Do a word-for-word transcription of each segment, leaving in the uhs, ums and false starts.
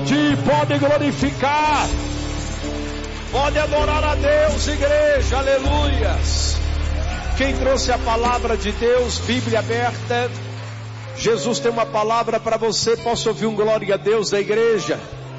aplaudir, pode glorificar, pode adorar a Deus, igreja, aleluias. Quem trouxe a palavra de Deus, Bíblia aberta, Jesus tem uma palavra para você. Posso ouvir um glória a Deus da igreja?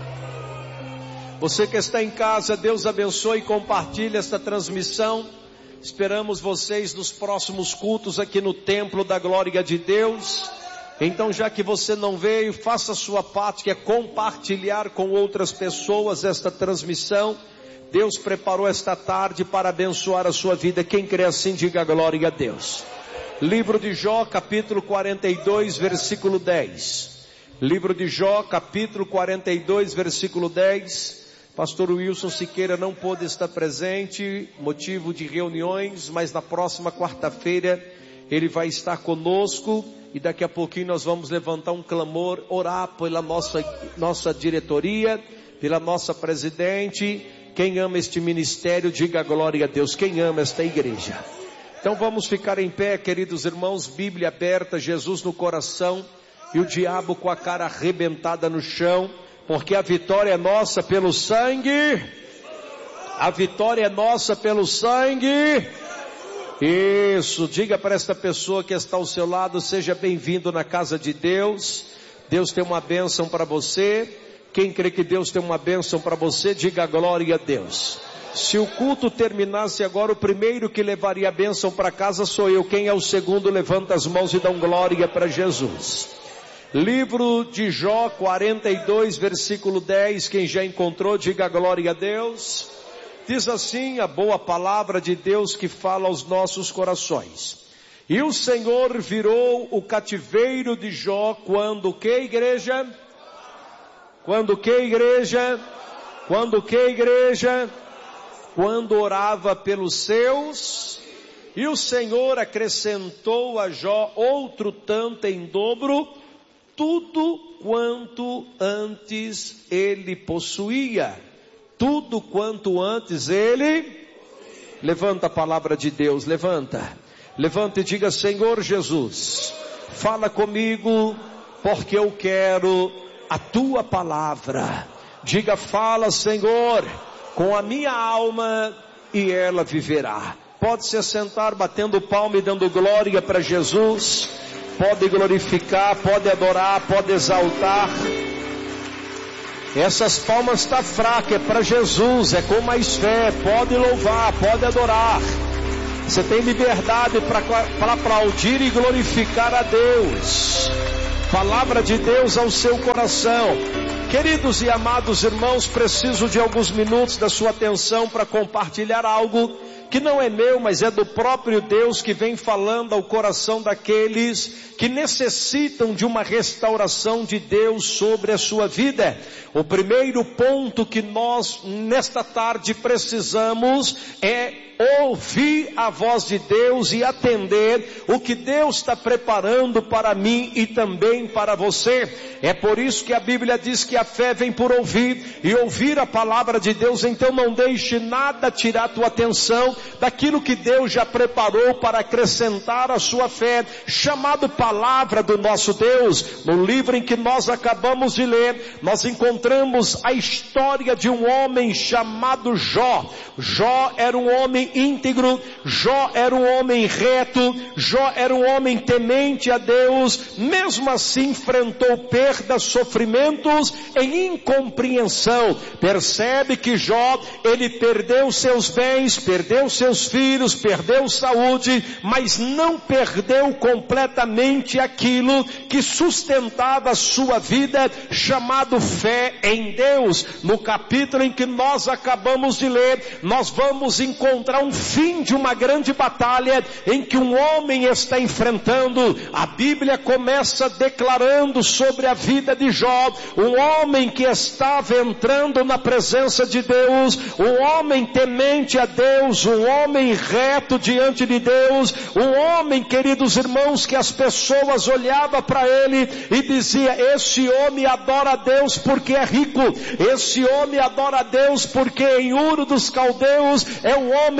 Você que está em casa, Deus abençoe e compartilhe esta transmissão. Esperamos vocês nos próximos cultos aqui no templo da glória de Deus. Então, já que você não veio, faça a sua parte, que é compartilhar com outras pessoas esta transmissão. Deus preparou esta tarde para abençoar a sua vida. Quem crê assim, diga glória a Deus. Livro de Jó, capítulo quarenta e dois, versículo dez. Livro de Jó, capítulo quarenta e dois, versículo dez. Pastor Wilson Siqueira não pôde estar presente, motivo de reuniões, mas na próxima quarta-feira ele vai estar conosco. E daqui a pouquinho nós vamos levantar um clamor, orar pela nossa, nossa diretoria, pela nossa presidente. Quem ama este ministério, diga glória a Deus. Quem ama esta igreja? Então vamos ficar em pé, queridos irmãos, Bíblia aberta, Jesus no coração e o diabo com a cara arrebentada no chão, porque a vitória é nossa pelo sangue, a vitória é nossa pelo sangue. Isso, diga para esta pessoa que está ao seu lado, seja bem-vindo na casa de Deus. Deus tem uma bênção para você. Quem crê que Deus tem uma bênção para você, diga glória a Deus. Se o culto terminasse agora, o primeiro que levaria a bênção para casa sou eu. Quem é o segundo, levanta as mãos e dá um glória para Jesus. Livro de Jó, quarenta e dois, versículo dez, quem já encontrou, diga glória a Deus. Diz assim a boa palavra de Deus que fala aos nossos corações. E o Senhor virou o cativeiro de Jó quando que, igreja? Quando que, igreja? Quando que, igreja? Quando orava pelos seus. E o Senhor acrescentou a Jó outro tanto em dobro, tudo quanto antes ele possuía. Tudo quanto antes ele, levanta a palavra de Deus, levanta, levanta e diga: Senhor Jesus, fala comigo, porque eu quero a tua palavra. Diga: fala, Senhor, com a minha alma e ela viverá. Pode se assentar batendo palma e dando glória para Jesus. Pode glorificar, pode adorar, pode exaltar. Essas palmas estão fracas, é para Jesus, é com mais fé. Pode louvar, pode adorar. Você tem liberdade para aplaudir e glorificar a Deus. Palavra de Deus ao seu coração. Queridos e amados irmãos, preciso de alguns minutos da sua atenção para compartilhar algo que não é meu, mas é do próprio Deus, que vem falando ao coração daqueles que necessitam de uma restauração de Deus sobre a sua vida. O primeiro ponto que nós nesta tarde precisamos é ouvir a voz de Deus e atender o que Deus está preparando para mim e também para você. É por isso que a Bíblia diz que a fé vem por ouvir e ouvir a palavra de Deus. Então não deixe nada tirar a tua atenção daquilo que Deus já preparou para acrescentar a sua fé, chamado palavra do nosso Deus. No livro em que nós acabamos de ler, nós encontramos a história de um homem chamado Jó. Jó era um homem íntegro, Jó era um homem reto, Jó era um homem temente a Deus. Mesmo assim enfrentou perdas, sofrimentos e incompreensão. Percebe que Jó, ele perdeu seus bens, perdeu seus filhos, perdeu saúde, mas não perdeu completamente aquilo que sustentava a sua vida, chamado fé em Deus. No capítulo em que nós acabamos de ler, nós vamos encontrar um fim de uma grande batalha em que um homem está enfrentando. A Bíblia começa declarando sobre a vida de Jó, um homem que estava entrando na presença de Deus, um homem temente a Deus, um homem reto diante de Deus, um homem, queridos irmãos, que as pessoas olhavam para ele e diziam: esse homem adora a Deus porque é rico, esse homem adora a Deus porque em Uro dos Caldeus é um homem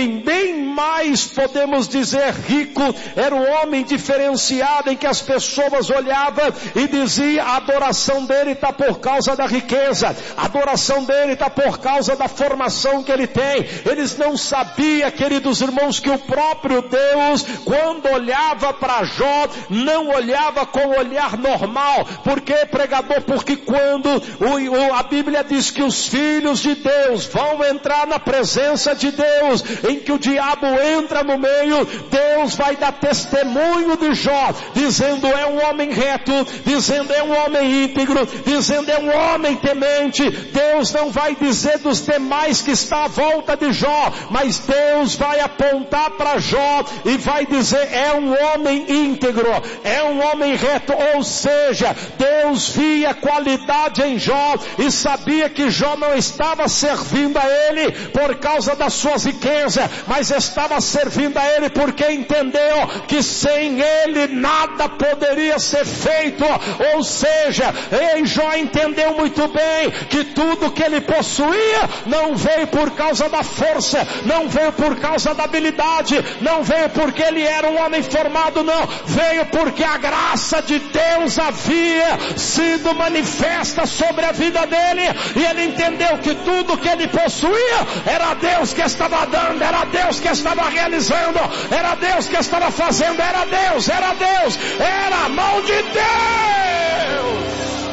homem bem mais, podemos dizer, rico, era um homem diferenciado em que as pessoas olhavam e diziam: a adoração dele está por causa da riqueza, a adoração dele está por causa da formação que ele tem. Eles não sabiam, queridos irmãos, que o próprio Deus, quando olhava para Jó, não olhava com o olhar normal. Por que, pregador? Porque quando o, o, a Bíblia diz que os filhos de Deus vão entrar na presença de Deus, em que o diabo entra no meio, Deus vai dar testemunho de Jó, dizendo: é um homem reto, dizendo: é um homem íntegro, dizendo: é um homem temente. Deus não vai dizer dos demais que está à volta de Jó, mas Deus vai apontar para Jó e vai dizer: é um homem íntegro, é um homem reto. Ou seja, Deus via qualidade em Jó e sabia que Jó não estava servindo a ele por causa das suas riquezas, mas estava servindo a ele porque entendeu que sem ele nada poderia ser feito. Ou seja, ei, Jó entendeu muito bem que tudo que ele possuía não veio por causa da força, não veio por causa da habilidade, não veio porque ele era um homem formado, não, veio porque a graça de Deus havia sido manifesta sobre a vida dele, e ele entendeu que tudo que ele possuía era Deus que estava dando, era Deus que estava realizando, era Deus que estava fazendo, era Deus, era Deus, era a mão de Deus.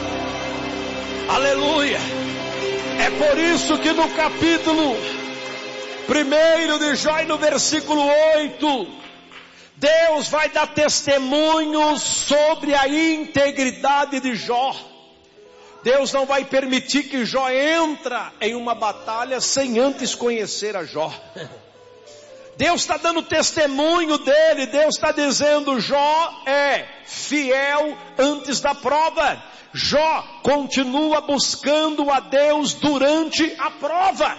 Aleluia. É por isso que no capítulo primeiro de Jó, no versículo oito, Deus vai dar testemunho sobre a integridade de Jó. Deus não vai permitir que Jó entre em uma batalha sem antes conhecer a Jó. Deus está dando testemunho dele. Deus está dizendo: Jó é fiel antes da prova. Jó continua buscando a Deus durante a prova.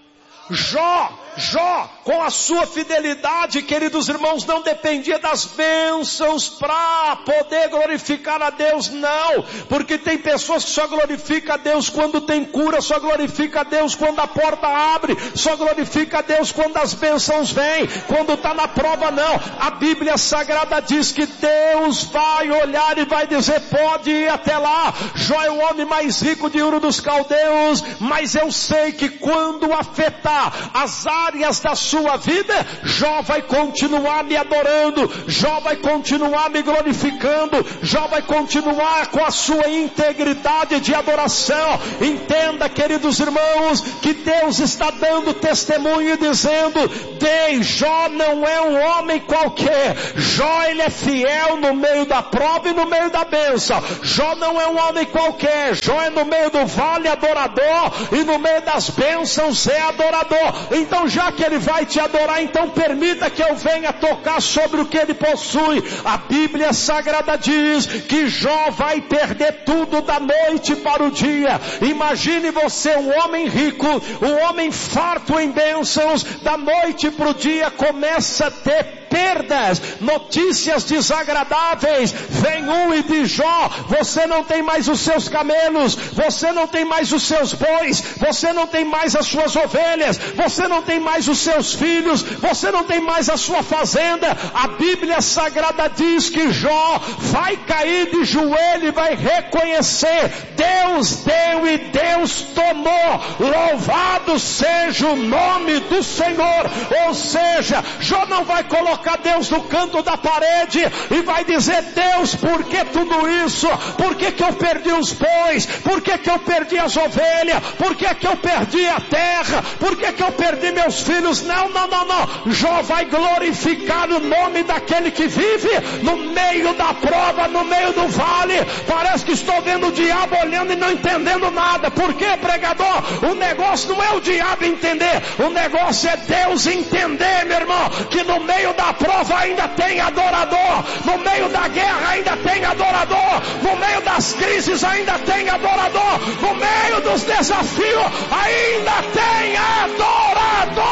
Jó, Jó, com a sua fidelidade, queridos irmãos, não dependia das bênçãos para poder glorificar a Deus, não, porque tem pessoas que só glorificam a Deus quando tem cura, só glorifica a Deus quando a porta abre, só glorifica a Deus quando as bênçãos vêm, quando está na prova, não. A Bíblia Sagrada diz que Deus vai olhar e vai dizer: pode ir até lá, Jó é o homem mais rico de Ur dos Caldeus, mas eu sei que quando afetar as áreas da sua vida, Jó vai continuar me adorando, Jó vai continuar me glorificando, Jó vai continuar com a sua integridade de adoração. Entenda, queridos irmãos, que Deus está dando testemunho e dizendo: Deus, Jó não é um homem qualquer, Jó ele é fiel no meio da prova e no meio da bênção. Jó não é um homem qualquer, Jó é no meio do vale adorador e no meio das bênçãos é adorador. Então, já que ele vai te adorar, então permita que eu venha tocar sobre o que ele possui. A Bíblia Sagrada diz que Jó vai perder tudo da noite para o dia. Imagine você, um homem rico, um homem farto em bênçãos, da noite para o dia começa a ter perdas, notícias desagradáveis. Vem um e diz: Jó, você não tem mais os seus camelos, você não tem mais os seus bois, você não tem mais as suas ovelhas, você não tem mais os seus filhos, você não tem mais a sua fazenda. A Bíblia Sagrada diz que Jó vai cair de joelho e vai reconhecer: Deus deu e Deus tomou, louvado seja o nome do Senhor. Ou seja, Jó não vai colocar Deus no canto da parede e vai dizer: Deus, por que tudo isso? Por que que eu perdi os bois? Por que que eu perdi as ovelhas? Por que que eu perdi a terra? Por que que eu perdi meus filhos? Não, não, não, não. Jó vai glorificar o nome daquele que vive no meio da prova, no meio do vale. Parece que estou vendo o diabo olhando e não entendendo nada. Por quê, pregador? O negócio não é o diabo entender, o negócio é Deus entender, meu irmão, que no meio da prova ainda tem adorador, no meio da guerra ainda tem adorador, no meio das crises ainda tem adorador, no meio dos desafios ainda tem adorador.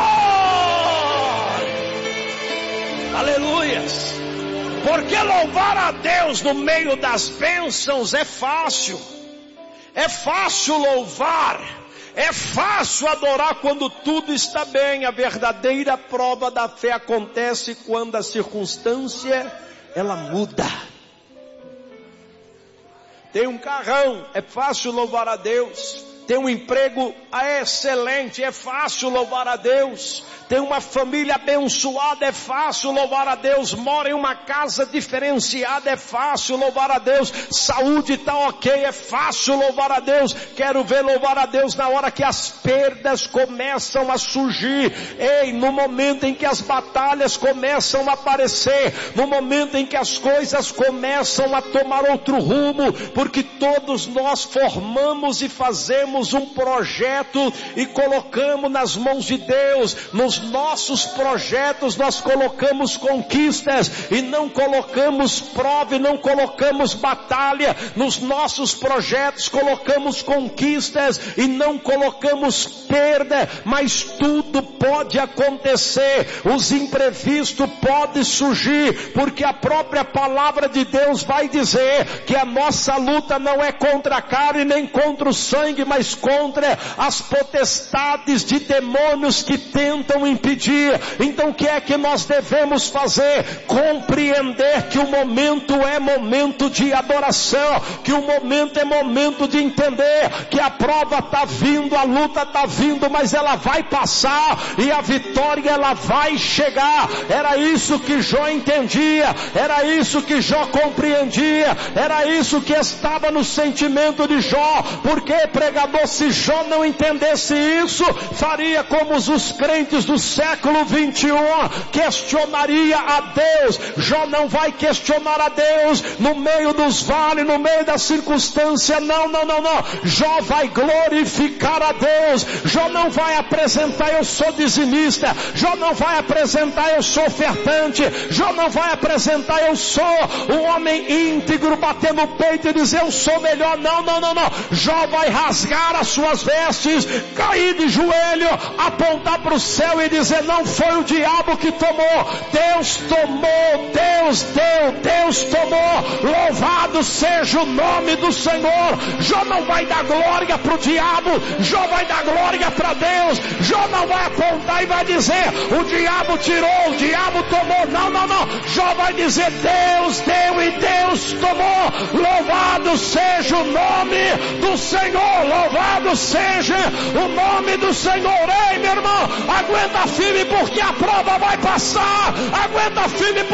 Aleluias. Porque louvar a Deus no meio das bênçãos é fácil, é fácil louvar, É fácil adorar quando tudo está bem. A verdadeira prova da fé acontece quando a circunstância, ela muda. Tem um carrão, é fácil louvar a Deus. Tem um emprego excelente, é fácil louvar a Deus. Tem uma família abençoada, é fácil louvar a Deus. Mora em uma casa diferenciada, é fácil louvar a Deus. Saúde está ok, é fácil louvar a Deus. Quero ver louvar a Deus na hora que as perdas começam a surgir. Ei, no momento em que as batalhas começam a aparecer, no momento em que as coisas começam a tomar outro rumo, porque todos nós formamos e fazemos um projeto e colocamos nas mãos de Deus. Nos nossos projetos nós colocamos conquistas e não colocamos prova e não colocamos batalha. Nos nossos projetos colocamos conquistas e não colocamos perda, mas tudo pode acontecer. Os imprevistos podem surgir, porque a própria palavra de Deus vai dizer que a nossa luta não é contra a carne nem contra o sangue, mas contra as potestades de demônios que tentam impedir. Então o que é que nós devemos fazer? Compreender que o momento é momento de adoração, que o momento é momento de entender que a prova está vindo, a luta está vindo, mas ela vai passar e a vitória ela vai chegar. Era isso que Jó entendia, era isso que Jó compreendia, era isso que estava no sentimento de Jó. Porque, pregador, se Jó não entendesse isso, faria como os crentes do século vinte e um, questionaria a Deus. Jó não vai questionar a Deus no meio dos vales, no meio da circunstância. Não, não, não, não. Jó vai glorificar a Deus. Jó não vai apresentar eu sou dizimista. Jó não vai apresentar eu sou ofertante. Jó não vai apresentar eu sou um homem íntegro, bater no peito e dizer eu sou melhor. Não, não, não, não. Jó vai rasgar as suas vestes, cair de joelho, apontar para o céu e dizer: não foi o diabo que tomou, Deus tomou, Deus deu, Deus tomou. Louvado seja o nome do Senhor. Jó não vai dar glória para o diabo, Jó vai dar glória para Deus. Jó não vai apontar e vai dizer: o diabo tirou, o diabo tomou. Não, não, não. Jó vai dizer: Deus deu e Deus tomou. Louvado seja o nome do Senhor, louvado seja o nome do Senhor. Ei, meu irmão, aguenta firme, porque a prova vai passar. Aguenta firme,